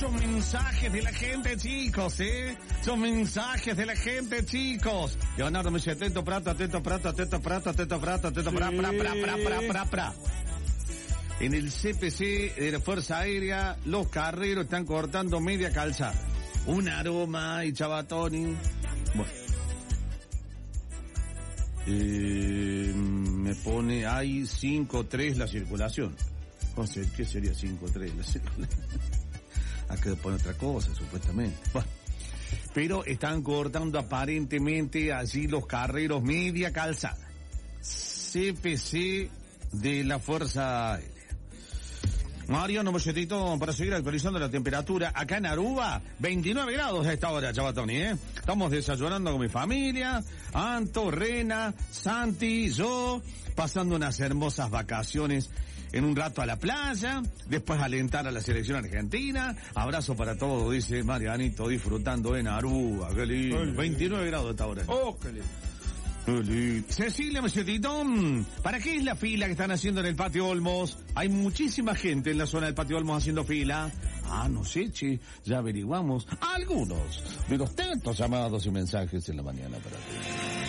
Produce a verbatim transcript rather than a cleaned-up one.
Son mensajes de la gente, chicos, ¿eh? Son mensajes de la gente, chicos. Leonardo me dice, teto prata, teto prata, teto prata, teto prata, teto pra, pra, pra, pra, pra, pra, pra. En el C P C de la Fuerza Aérea, los carreros están cortando media calzada. Un aroma y chavatoni. Bueno. Eh, me pone, hay cinco tres la circulación. No sé, ¿qué sería cinco tres la circulación? Acá pone otra cosa, supuestamente. Bueno. Pero están cortando aparentemente allí los carreros media calzada. C P C de la Fuerza Aérea. Mariano Molletito, para seguir actualizando la temperatura, acá en Aruba, veintinueve grados a esta hora, Chavatoni, ¿eh? Estamos desayunando con mi familia, Anto, Rena, Santi, yo, pasando unas hermosas vacaciones en un rato a la playa, después alentar a la selección argentina, abrazo para todos, dice Marianito, disfrutando en Aruba, qué lindo, veintinueve grados a esta hora. Oh, qué lindo. Cecilia Molletito, ¿para qué es la fila que están haciendo en el Patio Olmos? Hay muchísima gente en la zona del Patio Olmos haciendo fila. Ah, no sé, che, ya averiguamos algunos de los tantos llamados y mensajes en la mañana para ti.